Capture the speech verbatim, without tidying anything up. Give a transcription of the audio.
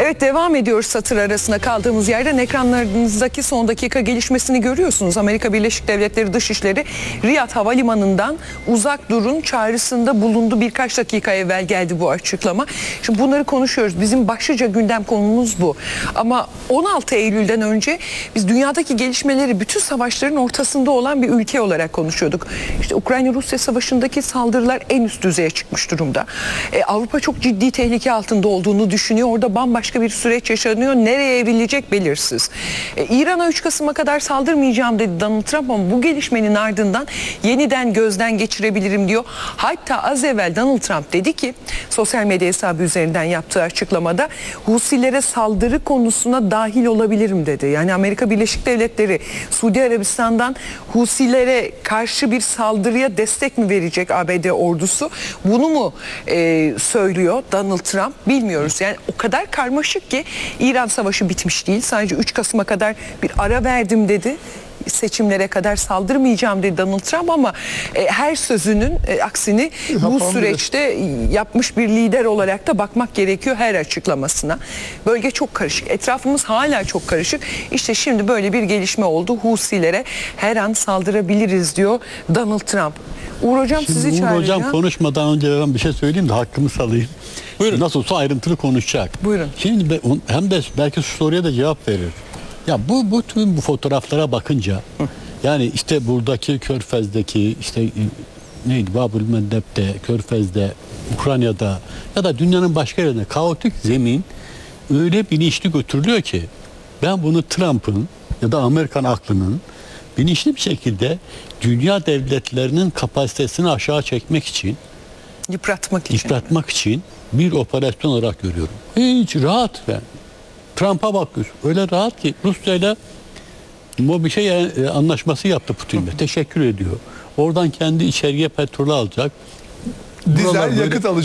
Evet, devam ediyoruz satır arasında kaldığımız yerden. Ekranlarınızdaki son dakika gelişmesini görüyorsunuz. Amerika Birleşik Devletleri Dışişleri Riyad Havalimanı'ndan uzak durun çağrısında bulundu. Birkaç dakika evvel geldi bu açıklama. Şimdi bunları konuşuyoruz. Bizim başlıca gündem konumuz bu. Ama on altı Eylül'den önce biz dünyadaki gelişmeleri bütün savaşların ortasında olan bir ülke olarak konuşuyorduk. İşte Ukrayna-Rusya savaşındaki saldırılar en üst düzeye çıkmış durumda. Ee, Avrupa çok ciddi tehlike altında olduğunu düşünüyor. Orada bambaşka bir süreç yaşanıyor. Nereye evrilecek belirsiz. Ee, İran'a üç Kasım'a kadar saldırmayacağım dedi Donald Trump ama bu gelişmenin ardından yeniden gözden geçirebilirim diyor. Hatta az evvel Donald Trump dedi ki sosyal medya hesabı üzerinden yaptığı açıklamada Husilere saldırı konusuna dahil olabilirim dedi. Yani Amerika Birleşik Devletleri Suudi Arabistan'dan Husilere karşı bir saldırıya destek mi verecek A B D ordusu? Bunu mu e, söylüyor Donald Trump? Bilmiyoruz. Yani o kadar karmaşık ki İran savaşı bitmiş değil. Sadece üç Kasım'a kadar bir ara verdim dedi. Seçimlere kadar saldırmayacağım dedi Donald Trump ama e, her sözünün e, aksini bu süreçte yapmış bir lider olarak da bakmak gerekiyor her açıklamasına. Bölge çok karışık. Etrafımız hala çok karışık. İşte şimdi böyle bir gelişme oldu. Husilere her an saldırabiliriz diyor Donald Trump. Uğur Hocam Şimdi sizi Uğur çağıracağım. Hocam konuşmadan önce ben bir şey söyleyeyim de hakkımı salayım. Buyurun. Nasıl olsa ayrıntılı konuşacak. Buyurun. Şimdi hem de belki şu soruya da cevap verir. Ya bu bu tüm bu fotoğraflara bakınca Hı. yani işte buradaki Körfez'deki işte neydi Babül Mendeb'de, Körfez'de, Ukrayna'da ya da dünyanın başka yerinde kaotik zemin öyle bilinçli götürülüyor ki ben bunu Trump'ın ya da Amerikan aklının bilinçli bir şekilde dünya devletlerinin kapasitesini aşağı çekmek için Yıpratmak için. Yıpratmak için bir operasyon olarak görüyorum. Hiç rahat ben. Trump'a bakıyoruz. Öyle rahat ki Rusya'yla bu bir şey anlaşması yaptı Putin'le. Teşekkür ediyor. Oradan kendi içeriye petrolü alacak. Dizel yakıt alacak.